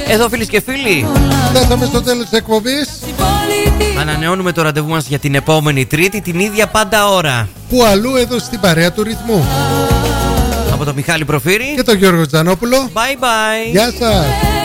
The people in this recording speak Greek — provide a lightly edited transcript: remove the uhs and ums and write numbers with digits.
Εδώ φίλοι και φίλοι, φτάσαμε στο τέλος της εκπομπής. ανανεώνουμε το ραντεβού μας για την επόμενη Τρίτη, την ίδια πάντα ώρα. Πού αλλού, εδώ στην παρέα του ρυθμού. Από τον Μιχάλη Προφύρη και τον Γιώργο Τζανόπουλο. Bye bye. Γεια σας.